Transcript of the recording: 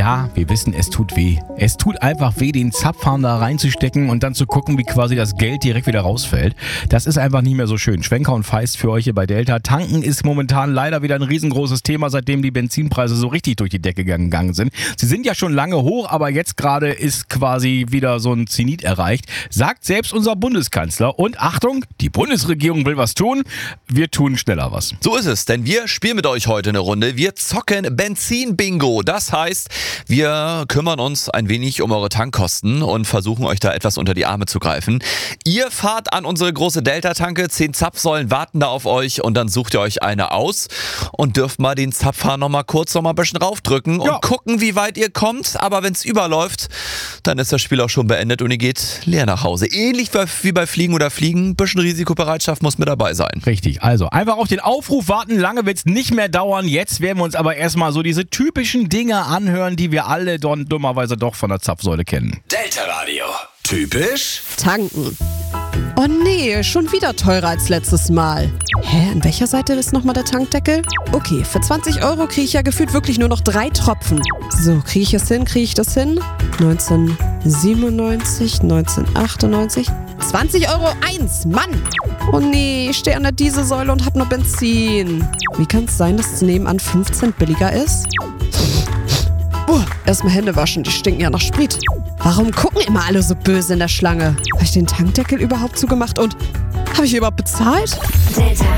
Ja, wir wissen, es tut weh. Es tut einfach weh, den Zapfhahn da reinzustecken und dann zu gucken, wie quasi das Geld direkt wieder rausfällt. Das ist einfach nicht mehr so schön. Schwenker und Feist für euch hier bei Delta. Tanken ist momentan leider wieder ein riesengroßes Thema, seitdem die Benzinpreise so richtig durch die Decke gegangen sind. Sie sind ja schon lange hoch, aber jetzt gerade ist quasi wieder so ein Zenit erreicht, sagt selbst unser Bundeskanzler. Und Achtung, die Bundesregierung will was tun. Wir tun schneller was. So ist es, denn wir spielen mit euch heute eine Runde. Wir zocken Benzin-Bingo. Das heißt, wir kümmern uns ein wenig um eure Tankkosten und versuchen euch da etwas unter die Arme zu greifen. Ihr fahrt an unsere große Delta-Tanke, 10 Zapfsäulen warten da auf euch und dann sucht ihr euch eine aus und dürft mal den Zapfhahn noch mal ein bisschen raufdrücken und gucken, wie weit ihr kommt. Aber wenn es überläuft, dann ist das Spiel auch schon beendet und ihr geht leer nach Hause. Ähnlich wie bei Fliegen oder Fliegen, ein bisschen Risikobereitschaft muss mit dabei sein. Richtig, also einfach auf den Aufruf warten, lange wird es nicht mehr dauern. Jetzt werden wir uns aber erstmal so diese typischen Dinge anhören, die wir alle dummerweise doch von der Zapfsäule kennen. Delta Radio. Typisch? Tanken. Oh nee, schon wieder teurer als letztes Mal. Hä, an welcher Seite ist nochmal der Tankdeckel? Okay, für 20 € kriege ich ja gefühlt wirklich nur noch 3 Tropfen. So, kriege ich das hin? 1997, 1998, 20 € 1, Mann! Oh nee, ich stehe an der Dieselsäule und hab nur Benzin. Wie kann es sein, dass es nebenan 5 Cent billiger ist? Erstmal Hände waschen, die stinken ja nach Sprit. Warum gucken immer alle so böse in der Schlange? Habe ich den Tankdeckel überhaupt zugemacht und habe ich überhaupt bezahlt? Delta